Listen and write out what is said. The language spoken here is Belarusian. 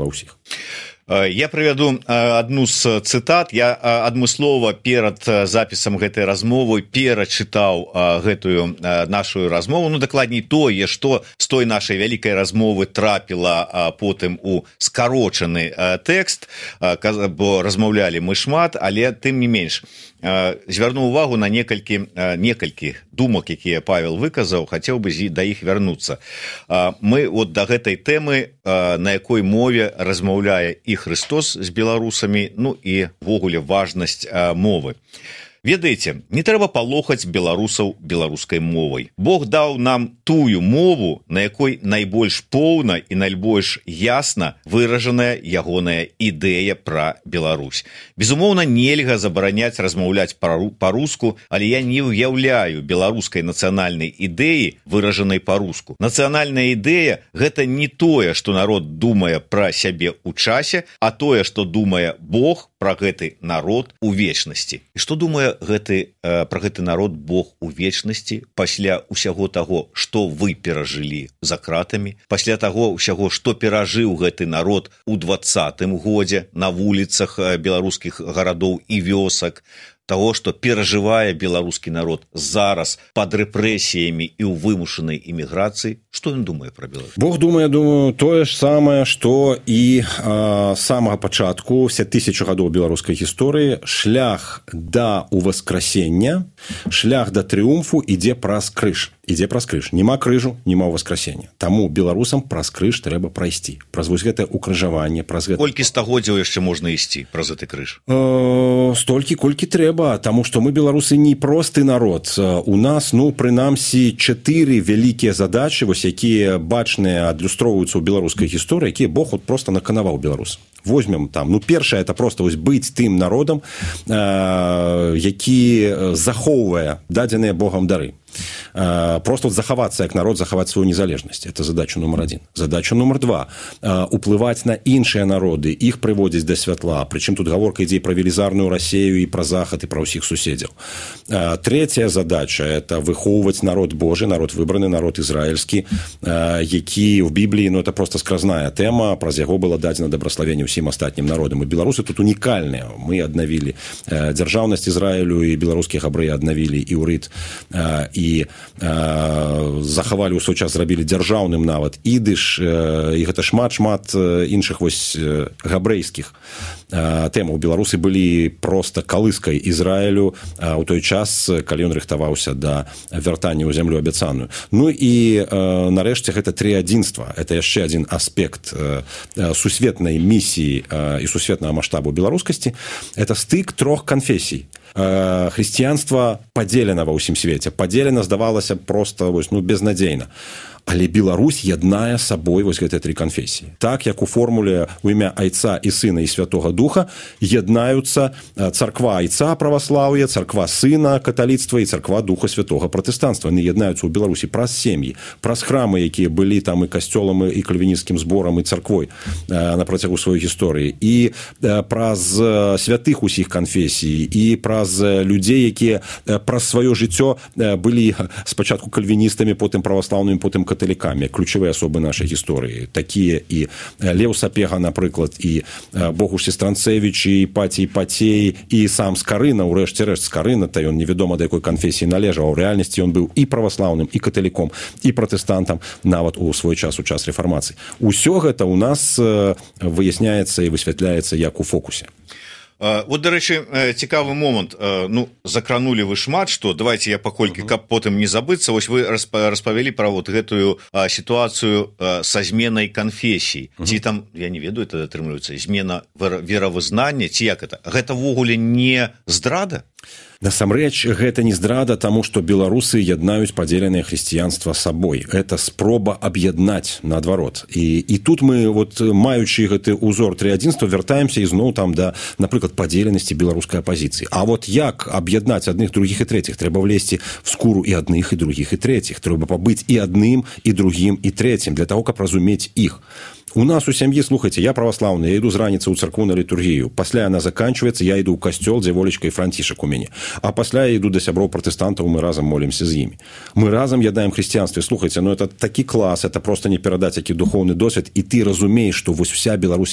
ва ўсіх. Я прывяду одну з цытат. Я адмыслова перад запісам гэтай размовы перачытаў гэтую нашу размову, ну дакладней тое, што з той нашай вялікай размовы трапіла потым у скарочаны тэкст, бо размаўлялі мы шмат, але тым не менш звярну увагу на некалькі думак, якія Павел выказаў, хацеў бы да іх вярнуцца. Мы вот да гэтай тэмы, на якой мове размаўляе і Христос з беларусамі, ну і ввогуле важнасць мовы. Ведаеце, не трэба палохаць беларусаў беларускай мовай. Бог даў нам тую мову, на якой найбольш поўна і найбольш ясна выражаная ягоная ідэя пра Беларусь. Безумоўна, нельга забараняць размаўляць па-руску, але я не ўяўляю беларускай нацыянальнай ідэі, выражанай па-руску. Нацыянальная ідэя – гэта не тое, што народ думае пра сябе ў часе, а тое, што думае Бог пра гэты народ у вечнасці. І што думае пра гэты народ Бог у вечнасці пасля ўсяго таго, што вы перажылі за кратамі, пасля таго ўсяго, што перажыў гэты народ у 20-м годзе на вуліцах беларускіх гарадоў і вёсак, того, што перажывае беларускі народ зараз пад рэпрэсіямі і ў вымушанай эміграцыі, што ён думае пра Беларусь? Бог думае, думаю, тое ж самае, што і з самага пачатку, все 1000 гадоў беларускай гісторыі, шлях да уваскрасення, шлях да трыумфу ідзе праз крыж. Ідзе праз крыж. Нема крыжу, нема ўваскрасення. Таму беларусам праз крыж трэба прайсці. Праз вось гэтае укрыжаванне, праз гэта... Колькі стагоддзяў яшчэ можна ісці праз гэты крыж? Столькі, колькі трэба, таму што мы, беларусы, не просты народ. У нас, прынамсі, 4 вялікія задачы, вось якія бачныя адлюстроўваюцца ў беларускай гісторыі, якія Бог проста наканаваў беларусам. Возьмем там, першае, это просто вось быць тым народам, які захоўвае дадзеныя Богам дары. Просто захавацца як народ, захаваць сваю незалежнасць. Это задача нумар 1. Задача нумар 2. Уплываць на іншыя народы, іх прыводзіць да святла. Прычым тут гаворка ідзе пра велізарную Расею і пра Захад і пра ўсіх суседзяў. Трэцяя задача – это выхоўваць народ Божы, народ выбраны, народ ізраільскі, які в Бібліі, это просто скразная тэма, праз яго было дадзена дабраславенне ўсім астатнім народам. І беларусы тут унікальныя. Мы аднавілі дзяржаўнасць Ізраілю, і беларускія габрэі аднавілі іўрыт, і захавалі ў свой час, зрабілі дзяржаўным нават ідыш, і гэта шмат іншых вось габрэйскіх тэмаў. Беларусы былі проста калыскай Ізраілю ў той час, калі ён рыхтаваўся да вяртання ў зямлю абяцаную. І нарэшце гэта трыадзінства. Это яшчэ адзін аспект сусветнай місіі і сусветнага маштабу беларускасці. Это стык 3 канфесій. Хрысціянства падзелена ва ўсім свеце. Падзелена, здавалася, проста безнадзейна. Але Беларусь яднае сабой вось гэтыя 3 канфесіі. Так, як у формуле ў імя Айца і Сына і Святога Духа яднаюцца царква Айца праваслаўя, царква Сына каталіцтва і царква Духа Святога пратэстанцтва. Яны яднаюцца ў Беларусі праз сем'і, праз храмы, якія былі там і касцёлам, і кальвінісцкім зборам, і царквой на працягу сваёй гісторыі, і праз святых усіх канфесій, і праз людзей, якія праз сваё жыццё былі спачатку кальвіністамі, потым праваслаўнымі, потым каталікамі, ключавыя асобы нашай гісторыі. Такія і Леў Сапега, напрыклад, і Богуш Сестранцевіч, і Іпатій Пацей, і сам Скарына, урэшце рэшт Скарына, та ён невядома да якой канфесіі належаў, а ў рэальнасці ён быў і праваслаўным, і каталіком, і пратэстантам, нават у свой час, у час рэфармацыі. Усё гэта ў нас выясняецца і высвятляецца як у фокусе. Вот, дарэчы, цікавы момант. Закранулі вы шмат што. Давайте я паколькі, каб потым не забыцца. Вось вы распавялі пра вот гэтую сітуацыю са зменай канфесій. Ці там, я не ведаю, это атрымліваецца змена веравызнання, ці як это? Гэта ввогуле не здрада? Насамрэч, гэта не здрада, таму што беларусы яднаюць падзеленае хрысціянства сабой. Это спроба аб'яднаць наадварот. І тут мы, маючы гэты ўзор трыадзінства, вяртаемся ізноў там да, напрыклад, падзеленасці беларускай апазіцыі. А як аб'яднаць адных, другіх і трэціх? Трэба влезці в скуру і адных, і другіх, і трэціх. Трэба пабыць і адным, і другім, і трэцім, для таго, каб разумець іх. У нас у сям'і, слухайце, я праваслаўны, я іду з раніцы ў царкву на літургію. Пасля яна заканчваецца, я іду ў касцёл, дзе Волечка і Францішак у мяне. А пасля я іду да сяброў пратэстантаў, мы разам молімся з імі. Мы разам яднаем хрысціянства. Слухайце, это такі клас, это проста не перадаць які духоўны досвед, і ты разумееш, што вось уся Беларусь